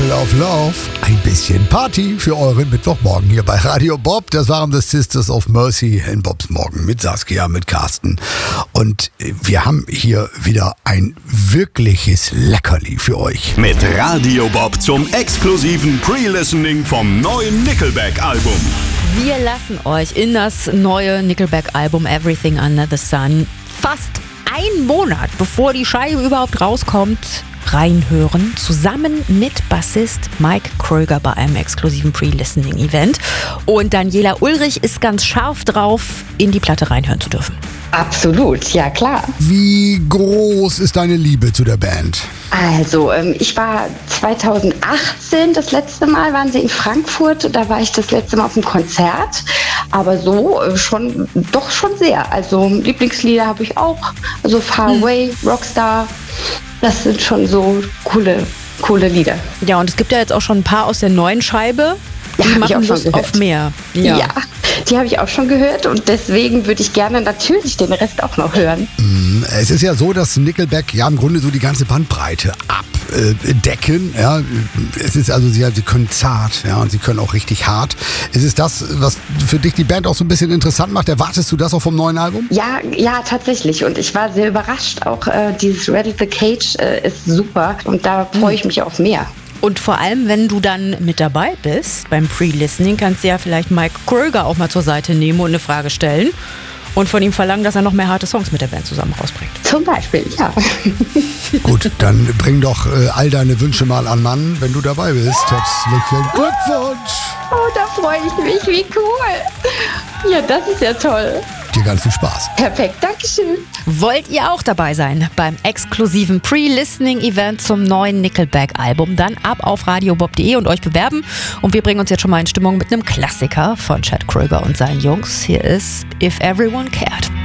Temple of Love. Ein bisschen Party für euren Mittwochmorgen hier bei Radio Bob. Das waren The Sisters of Mercy in Bobs Morgen mit Saskia, mit Carsten. Und wir haben hier wieder ein wirkliches Leckerli für euch. Mit Radio Bob zum exklusiven Pre-Listening vom neuen Nickelback-Album. Wir lassen euch in das neue Nickelback-Album Everything Under the Sun fast einen Monat, bevor die Scheibe überhaupt rauskommt, reinhören, zusammen mit Bassist Mike Kröger bei einem exklusiven Pre-Listening-Event. Und Daniela Ulrich ist ganz scharf drauf, in die Platte reinhören zu dürfen. Absolut, ja klar. Wie groß ist deine Liebe zu der Band? Also, ich war 2018 das letzte Mal, waren sie in Frankfurt, da war ich das letzte Mal auf dem Konzert, aber so schon sehr. Also Lieblingslieder habe ich auch, also Far Away, Rockstar, das sind schon so coole Lieder. Ja, und es gibt ja jetzt auch schon ein paar aus der neuen Scheibe, die machen Lust auf mehr. Ja, die habe ich auch schon gehört und deswegen würde ich gerne natürlich den Rest auch noch hören. Es ist ja so, dass Nickelback ja im Grunde so die ganze Bandbreite abdecken. Ja. Es ist also, sie können zart, ja, und sie können auch richtig hart. Ist es das, was für dich die Band auch so ein bisschen interessant macht? Erwartest du das auch vom neuen Album? Ja, tatsächlich. Und ich war sehr überrascht. Auch dieses Rattle the Cage ist super und da freue ich mich auf mehr. Und vor allem, wenn du dann mit dabei bist beim Pre-Listening, kannst du ja vielleicht Mike Kröger auch mal zur Seite nehmen und eine Frage stellen und von ihm verlangen, dass er noch mehr harte Songs mit der Band zusammen rausbringt. Zum Beispiel, ja. Gut, dann bring doch all deine Wünsche mal an Mann, wenn du dabei bist. Herzlichen Glückwunsch! Oh, da freue ich mich, wie cool. Ja, das ist ja toll. Dir ganz viel Spaß. Perfekt, Dankeschön. Wollt ihr auch dabei sein beim exklusiven Pre-Listening-Event zum neuen Nickelback-Album? Dann ab auf radiobob.de und euch bewerben. Und wir bringen uns jetzt schon mal in Stimmung mit einem Klassiker von Chad Kroeger und seinen Jungs. Hier ist If Everyone Cared.